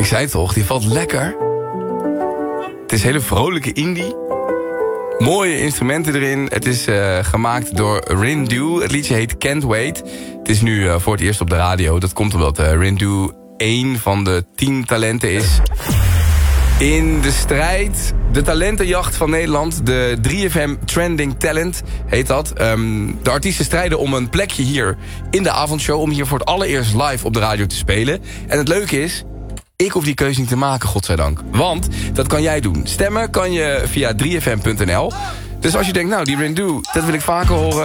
Ik zei het toch, die valt lekker. Het is hele vrolijke indie. Mooie instrumenten erin. Het is gemaakt door Rindu. Het liedje heet Can't Wait. Het is nu voor het eerst op de radio. Dat komt omdat Rindu 1 van de 10 talenten is. In de strijd, de talentenjacht van Nederland, de 3FM Trending Talent heet dat. De artiesten strijden om een plekje hier in de avondshow, om hier voor het allereerst live op de radio te spelen. En het leuke is, ik hoef die keuze niet te maken, godzijdank. Want dat kan jij doen. Stemmen kan je via 3fm.nl. Dus als je denkt, nou, die Rindu, dat wil ik vaker horen,